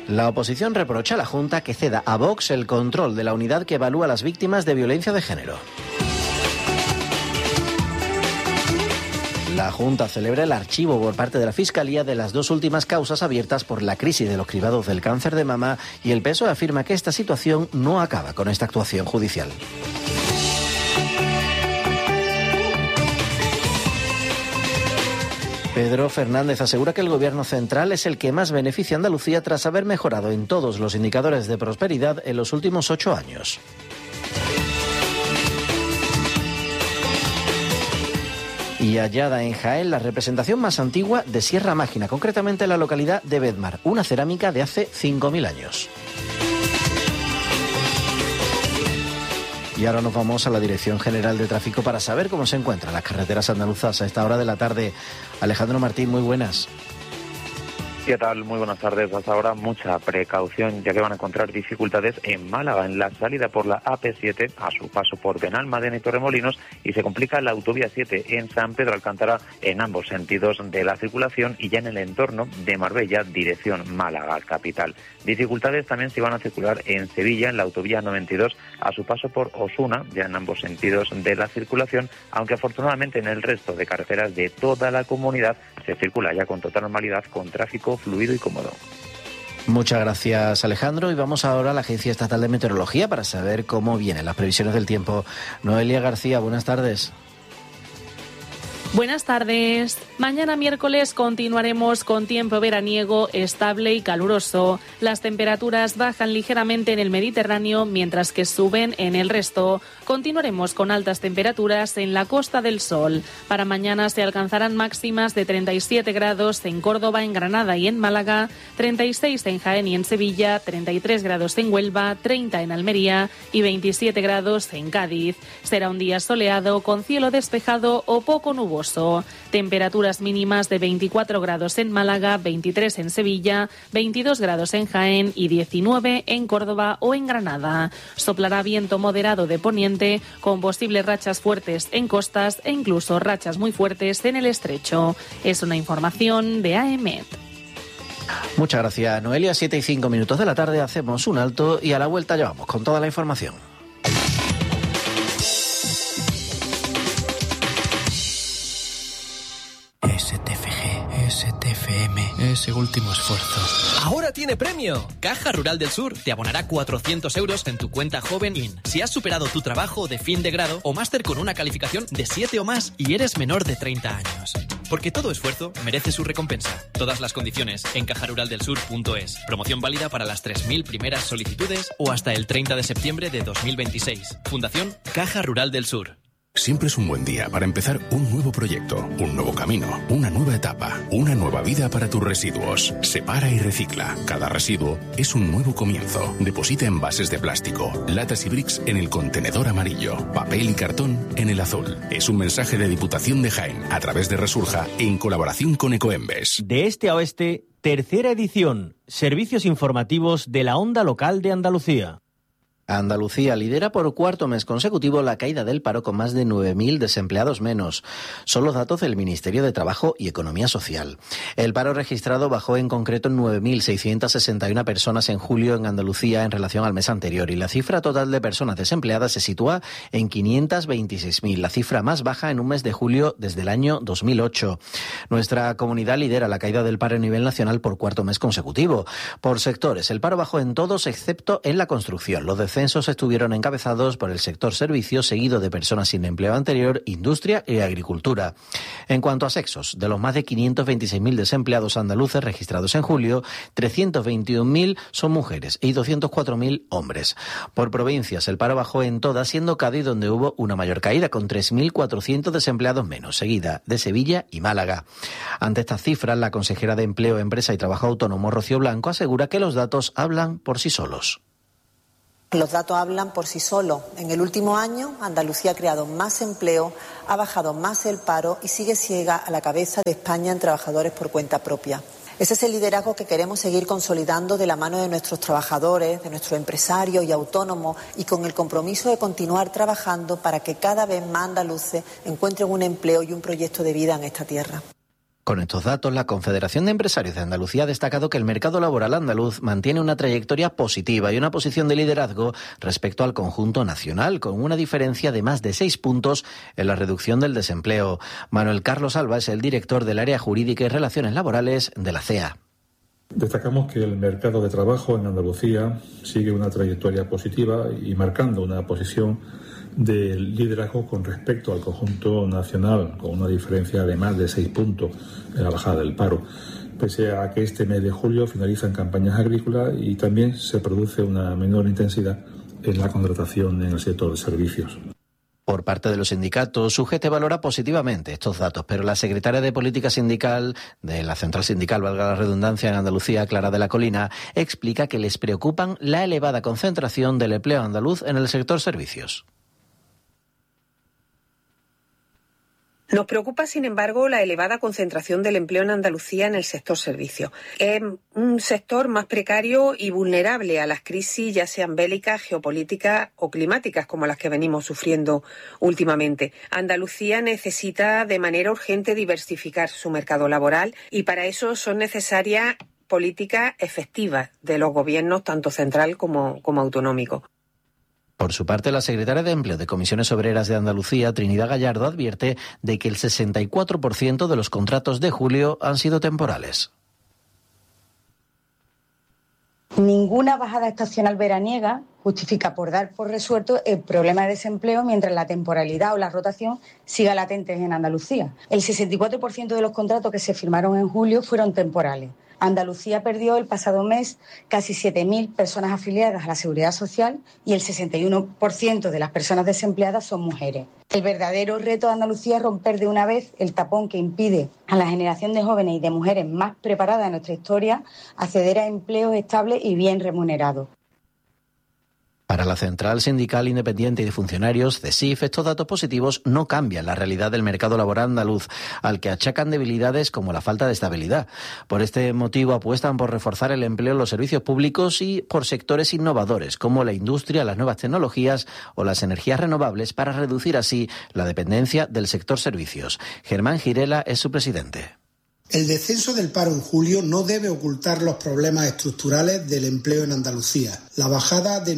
La oposición reprocha a la Junta que ceda a Vox el control de la unidad que evalúa a las víctimas de violencia de género. La Junta celebra el archivo por parte de la Fiscalía de las dos últimas causas abiertas por la crisis de los cribados del cáncer de mama y el PSOE afirma que esta situación no acaba con esta actuación judicial. Pedro Fernández asegura que el Gobierno central es el que más beneficia a Andalucía tras haber mejorado en todos los indicadores de prosperidad en los últimos 8 años. Y hallada en Jaén la representación más antigua de Sierra Mágina, concretamente en la localidad de Bedmar, una cerámica de hace 5.000 años. Y ahora nos vamos a la Dirección General de Tráfico para saber cómo se encuentran las carreteras andaluzas a esta hora de la tarde. Alejandro Martín, muy buenas. ¿Qué tal? Muy buenas tardes. Hasta ahora mucha precaución, ya que van a encontrar dificultades en Málaga, en la salida por la AP7, a su paso por Benalmádena y Torremolinos, y se complica la autovía 7 en San Pedro Alcántara en ambos sentidos de la circulación y ya en el entorno de Marbella, dirección Málaga capital. Dificultades también se van a circular en Sevilla, en la autovía 92, a su paso por Osuna, ya en ambos sentidos de la circulación, aunque afortunadamente en el resto de carreteras de toda la comunidad se circula ya con total normalidad, con tráfico fluido y cómodo. Muchas gracias, Alejandro, y vamos ahora a la Agencia Estatal de Meteorología para saber cómo vienen las previsiones del tiempo. Noelia García, buenas tardes. Buenas tardes. Mañana miércoles continuaremos con tiempo veraniego estable y caluroso. Las temperaturas bajan ligeramente en el Mediterráneo, mientras que suben en el resto. Continuaremos con altas temperaturas en la Costa del Sol. Para mañana se alcanzarán máximas de 37 grados en Córdoba, en Granada y en Málaga, 36 en Jaén y en Sevilla, 33 grados en Huelva, 30 en Almería y 27 grados en Cádiz. Será un día soleado con cielo despejado o poco nuboso. Temperaturas mínimas de 24 grados en Málaga, 23 en Sevilla, 22 grados en Jaén y 19 en Córdoba o en Granada. Soplará viento moderado de poniente con posibles rachas fuertes en costas e incluso rachas muy fuertes en el estrecho. Es una información de AEMET. Muchas gracias, Noelia. 7:05 de la tarde, hacemos un alto y a la vuelta ya vamos con toda la información. STFM, ese último esfuerzo. ¡Ahora tiene premio! Caja Rural del Sur te abonará 400 euros en tu cuenta Joven IN si has superado tu trabajo de fin de grado o máster con una calificación de 7 o más y eres menor de 30 años. Porque todo esfuerzo merece su recompensa. Todas las condiciones en cajaruraldelsur.es. Promoción válida para las 3.000 primeras solicitudes o hasta el 30 de septiembre de 2026. Fundación Caja Rural del Sur. Siempre es un buen día para empezar un nuevo proyecto, un nuevo camino, una nueva etapa, una nueva vida para tus residuos. Separa y recicla. Cada residuo es un nuevo comienzo. Deposita envases de plástico, latas y bricks en el contenedor amarillo, papel y cartón en el azul. Es un mensaje de Diputación de Jaén a través de Resurja en colaboración con Ecoembes. De este a oeste, tercera edición. Servicios informativos de la Onda Local de Andalucía. Andalucía lidera por cuarto mes consecutivo la caída del paro con más de 9.000 desempleados menos. Son los datos del Ministerio de Trabajo y Economía Social. El paro registrado bajó en concreto en 9.661 personas en julio en Andalucía en relación al mes anterior y la cifra total de personas desempleadas se sitúa en 526.000, la cifra más baja en un mes de julio desde el año 2008. Nuestra comunidad lidera la caída del paro a nivel nacional por cuarto mes consecutivo. Por sectores, el paro bajó en todos excepto en la construcción. Los descensos estuvieron encabezados por el sector servicios, seguido de personas sin empleo anterior, industria y agricultura. En cuanto a sexos, de los más de 526.000 desempleados andaluces registrados en julio, 321.000 son mujeres y 204.000 hombres. Por provincias, el paro bajó en todas, siendo Cádiz donde hubo una mayor caída, con 3.400 desempleados menos, seguida de Sevilla y Málaga. Ante estas cifras, la consejera de Empleo, Empresa y Trabajo Autónomo, Rocío Blanco, asegura que los datos hablan por sí solos. Los datos hablan por sí solos. En el último año, Andalucía ha creado más empleo, ha bajado más el paro y sigue ciega a la cabeza de España en trabajadores por cuenta propia. Ese es el liderazgo que queremos seguir consolidando de la mano de nuestros trabajadores, de nuestros empresarios y autónomos y con el compromiso de continuar trabajando para que cada vez más andaluces encuentren un empleo y un proyecto de vida en esta tierra. Con estos datos, la Confederación de Empresarios de Andalucía ha destacado que el mercado laboral andaluz mantiene una trayectoria positiva y una posición de liderazgo respecto al conjunto nacional, con una diferencia de más de 6 puntos en la reducción del desempleo. Manuel Carlos Alba es el director del área jurídica y relaciones laborales de la CEA. Destacamos que el mercado de trabajo en Andalucía sigue una trayectoria positiva y marcando una posición de liderazgo con respecto al conjunto nacional, con una diferencia de más de 6 puntos en la bajada del paro. Pese a que este mes de julio finalizan campañas agrícolas y también se produce una menor intensidad en la contratación en el sector de servicios. Por parte de los sindicatos, UGT valora positivamente estos datos, pero la secretaria de Política Sindical de la Central Sindical, valga la redundancia, en Andalucía, Clara de la Colina, explica que les preocupan la elevada concentración del empleo andaluz en el sector servicios. Nos preocupa, sin embargo, la elevada concentración del empleo en Andalucía en el sector servicios. Es un sector más precario y vulnerable a las crisis, ya sean bélicas, geopolíticas o climáticas, como las que venimos sufriendo últimamente. Andalucía necesita de manera urgente diversificar su mercado laboral y para eso son necesarias políticas efectivas de los gobiernos, tanto central como autonómico. Por su parte, la secretaria de Empleo de Comisiones Obreras de Andalucía, Trinidad Gallardo, advierte de que el 64% de los contratos de julio han sido temporales. Ninguna bajada estacional veraniega justifica por dar por resuelto el problema de desempleo mientras la temporalidad o la rotación siga latente en Andalucía. El 64% de los contratos que se firmaron en julio fueron temporales. Andalucía perdió el pasado mes casi 7.000 personas afiliadas a la Seguridad Social y el 61% de las personas desempleadas son mujeres. El verdadero reto de Andalucía es romper de una vez el tapón que impide a la generación de jóvenes y de mujeres más preparadas de nuestra historia acceder a empleos estables y bien remunerados. Para la Central Sindical Independiente y de Funcionarios, CESIF, estos datos positivos no cambian la realidad del mercado laboral andaluz, al que achacan debilidades como la falta de estabilidad. Por este motivo apuestan por reforzar el empleo en los servicios públicos y por sectores innovadores como la industria, las nuevas tecnologías o las energías renovables para reducir así la dependencia del sector servicios. Germán Girela es su presidente. El descenso del paro en julio no debe ocultar los problemas estructurales del empleo en Andalucía. La bajada de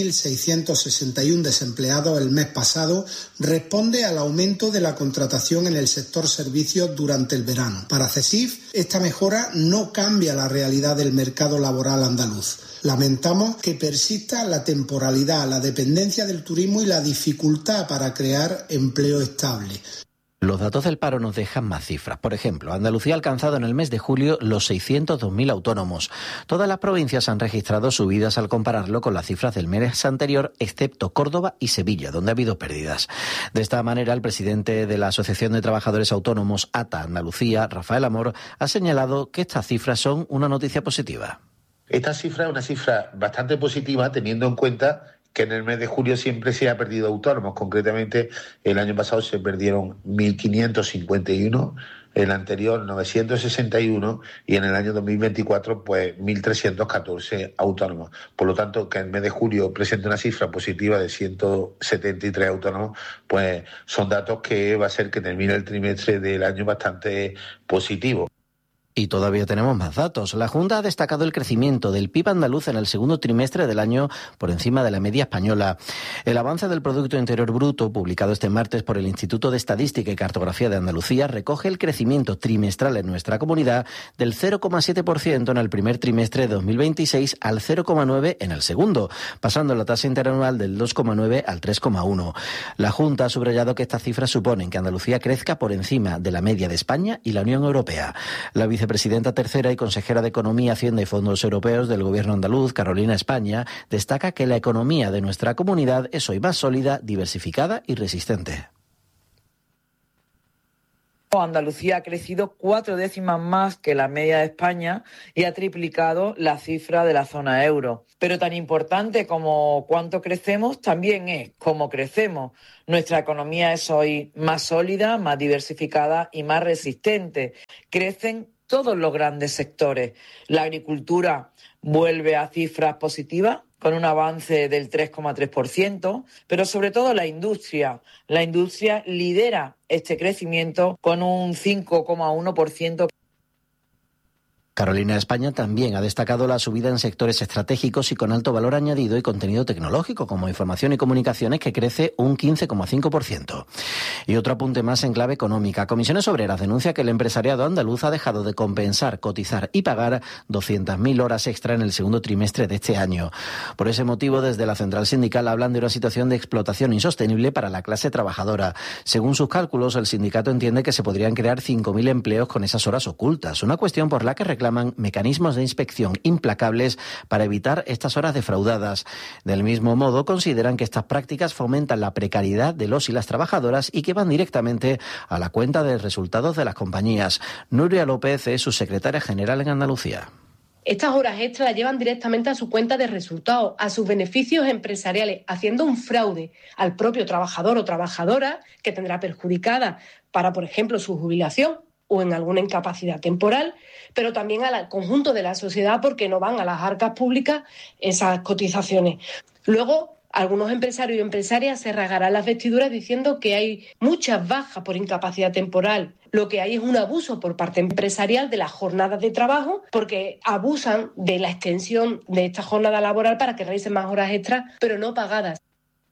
9.661 desempleados el mes pasado responde al aumento de la contratación en el sector servicios durante el verano. Para CESIF, esta mejora no cambia la realidad del mercado laboral andaluz. Lamentamos que persista la temporalidad, la dependencia del turismo y la dificultad para crear empleo estable. Los datos del paro nos dejan más cifras. Por ejemplo, Andalucía ha alcanzado en el mes de julio los 602.000 autónomos. Todas las provincias han registrado subidas al compararlo con las cifras del mes anterior, excepto Córdoba y Sevilla, donde ha habido pérdidas. De esta manera, el presidente de la Asociación de Trabajadores Autónomos, ATA Andalucía, Rafael Amor, ha señalado que estas cifras son una noticia positiva. Esta cifra es una cifra bastante positiva, teniendo en cuenta que en el mes de julio siempre se ha perdido autónomos. Concretamente, el año pasado se perdieron 1.551, el anterior 961 y en el año 2024 pues 1.314 autónomos. Por lo tanto, que el mes de julio presente una cifra positiva de 173 autónomos, pues son datos que va a ser que termine el trimestre del año bastante positivo. Y todavía tenemos más datos. La Junta ha destacado el crecimiento del PIB andaluz en el segundo trimestre del año por encima de la media española. El avance del Producto Interior Bruto, publicado este martes por el Instituto de Estadística y Cartografía de Andalucía, recoge el crecimiento trimestral en nuestra comunidad del 0,7% en el primer trimestre de 2026 al 0,9% en el segundo, pasando la tasa interanual del 2,9 al 3,1. La Junta ha subrayado que estas cifras suponen que Andalucía crezca por encima de la media de España y la Unión Europea. La vicepresidenta tercera y consejera de Economía, Hacienda y Fondos Europeos del Gobierno andaluz, Carolina España, destaca que la economía de nuestra comunidad es hoy más sólida, diversificada y resistente. Andalucía ha crecido 4 décimas más que la media de España y ha triplicado la cifra de la zona euro. Pero tan importante como cuánto crecemos también es cómo crecemos. Nuestra economía es hoy más sólida, más diversificada y más resistente. Crecen todos los grandes sectores. La agricultura vuelve a cifras positivas con un avance del 3,3%, pero sobre todo la industria. La industria lidera este crecimiento con un 5,1%. Carolina España también ha destacado la subida en sectores estratégicos y con alto valor añadido y contenido tecnológico, como información y comunicaciones, que crece un 15,5%. Y otro apunte más en clave económica. Comisiones Obreras denuncia que el empresariado andaluz ha dejado de compensar, cotizar y pagar 200.000 horas extra en el segundo trimestre de este año. Por ese motivo, desde la central sindical hablan de una situación de explotación insostenible para la clase trabajadora. Según sus cálculos, el sindicato entiende que se podrían crear 5.000 empleos con esas horas ocultas, una cuestión por la que reclaman mecanismos de inspección implacables para evitar estas horas defraudadas. Del mismo modo, consideran que estas prácticas fomentan la precariedad de los y las trabajadoras y que van directamente a la cuenta de resultados de las compañías. Nuria López es su secretaria general en Andalucía. Estas horas extras las llevan directamente a su cuenta de resultados, a sus beneficios empresariales, haciendo un fraude al propio trabajador o trabajadora, que tendrá perjudicada para, por ejemplo, su jubilación o en alguna incapacidad temporal, pero también al conjunto de la sociedad, porque no van a las arcas públicas esas cotizaciones. Luego, algunos empresarios y empresarias se rasgarán las vestiduras diciendo que hay muchas bajas por incapacidad temporal. Lo que hay es un abuso por parte empresarial de las jornadas de trabajo, porque abusan de la extensión de esta jornada laboral para que realicen más horas extras, pero no pagadas.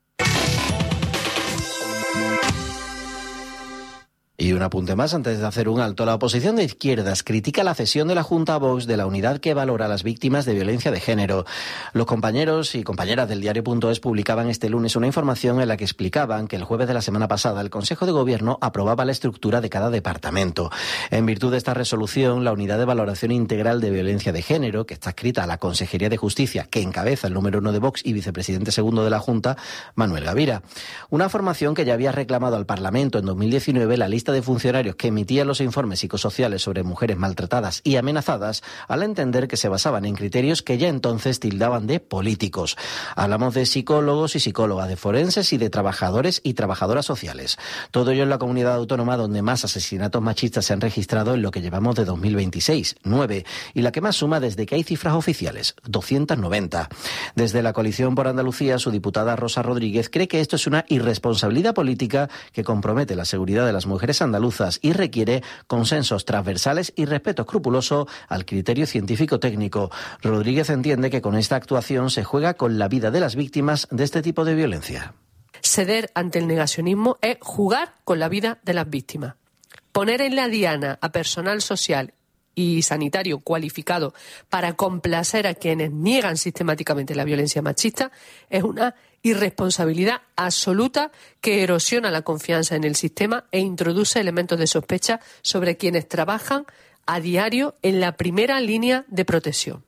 Y un apunte más antes de hacer un alto. La oposición de izquierdas critica la cesión de la Junta a Vox de la unidad que valora a las víctimas de violencia de género. Los compañeros y compañeras del diario.es publicaban este lunes una información en la que explicaban que el jueves de la semana pasada el Consejo de Gobierno aprobaba la estructura de cada departamento. En virtud de esta resolución, la unidad de valoración integral de violencia de género, que está adscrita a la Consejería de Justicia, que encabeza el número 1 de Vox y vicepresidente segundo de la Junta, Manuel Gavira. Una formación que ya había reclamado al Parlamento en 2019 la lista de funcionarios que emitían los informes psicosociales sobre mujeres maltratadas y amenazadas, al entender que se basaban en criterios que ya entonces tildaban de políticos. Hablamos de psicólogos y psicólogas, de forenses y de trabajadores y trabajadoras sociales. Todo ello en la comunidad autónoma donde más asesinatos machistas se han registrado en lo que llevamos de 2026, 9, y la que más suma desde que hay cifras oficiales, 290. Desde la Coalición por Andalucía, su diputada Rosa Rodríguez cree que esto es una irresponsabilidad política que compromete la seguridad de las mujeres andaluzas y requiere consensos transversales y respeto escrupuloso al criterio científico-técnico. Rodríguez entiende que con esta actuación se juega con la vida de las víctimas de este tipo de violencia. Ceder ante el negacionismo es jugar con la vida de las víctimas. Poner en la diana a personal social y sanitario cualificado para complacer a quienes niegan sistemáticamente la violencia machista es una irresponsabilidad absoluta que erosiona la confianza en el sistema e introduce elementos de sospecha sobre quienes trabajan a diario en la primera línea de protección.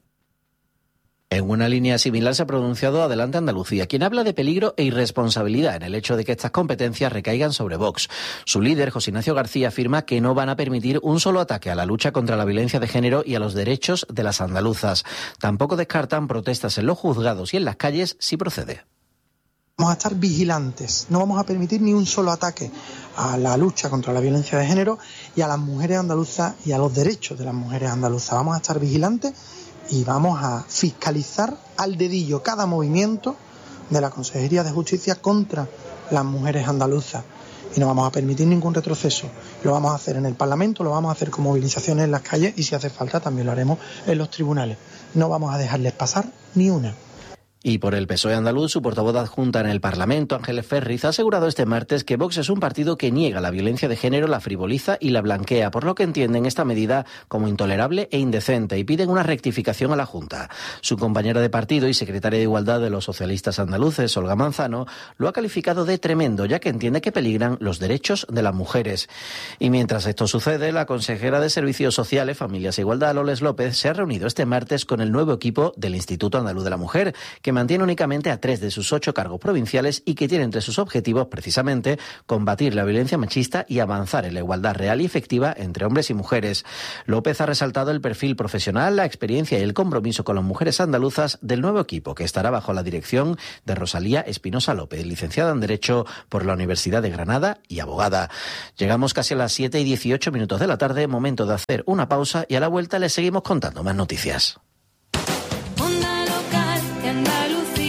En una línea similar se ha pronunciado Adelante Andalucía, quien habla de peligro e irresponsabilidad en el hecho de que estas competencias recaigan sobre Vox. Su líder, José Ignacio García, afirma que no van a permitir un solo ataque a la lucha contra la violencia de género y a los derechos de las andaluzas. Tampoco descartan protestas en los juzgados y en las calles si procede. Vamos a estar vigilantes, no vamos a permitir ni un solo ataque a la lucha contra la violencia de género y a las mujeres andaluzas y a los derechos de las mujeres andaluzas. Vamos a estar vigilantes y vamos a fiscalizar al dedillo cada movimiento de la Consejería de Justicia contra las mujeres andaluzas. Y no vamos a permitir ningún retroceso. Lo vamos a hacer en el Parlamento, lo vamos a hacer con movilizaciones en las calles y si hace falta también lo haremos en los tribunales. No vamos a dejarles pasar ni una. Y por el PSOE andaluz, su portavoz adjunta en el Parlamento, Ángeles Ferriz, ha asegurado este martes que Vox es un partido que niega la violencia de género, la frivoliza y la blanquea, por lo que entienden esta medida como intolerable e indecente y piden una rectificación a la Junta. Su compañera de partido y secretaria de Igualdad de los socialistas andaluces, Olga Manzano, lo ha calificado de tremendo, ya que entiende que peligran los derechos de las mujeres. Y mientras esto sucede, la consejera de Servicios Sociales, Familias e Igualdad, Loles López, se ha reunido este martes con el nuevo equipo del Instituto Andaluz de la Mujer, que mantiene únicamente a 3 de sus 8 cargos provinciales y que tiene entre sus objetivos precisamente combatir la violencia machista y avanzar en la igualdad real y efectiva entre hombres y mujeres. López ha resaltado el perfil profesional, la experiencia y el compromiso con las mujeres andaluzas del nuevo equipo, que estará bajo la dirección de Rosalía Espinosa López, licenciada en Derecho por la Universidad de Granada y abogada. Llegamos casi a las 7:18 de la tarde, momento de hacer una pausa y a la vuelta les seguimos contando más noticias. Onda local de Andalucía.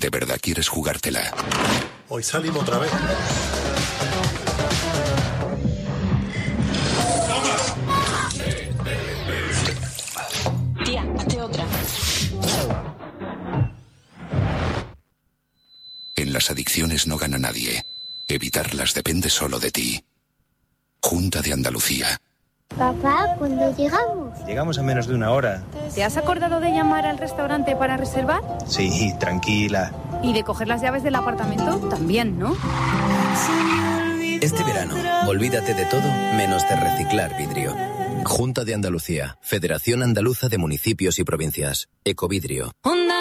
¿De verdad quieres jugártela? Hoy salimos otra vez. Tía, hazte otra. En las adicciones no gana nadie. Evitarlas depende solo de ti. Junta de Andalucía. Papá, ¿cuándo llegamos? Llegamos en menos de una hora. ¿Te has acordado de llamar al restaurante para reservar? Sí, tranquila. ¿Y de coger las llaves del apartamento? También, ¿no? Este verano, olvídate de todo menos de reciclar vidrio. Junta de Andalucía, Federación Andaluza de Municipios y Provincias, Ecovidrio.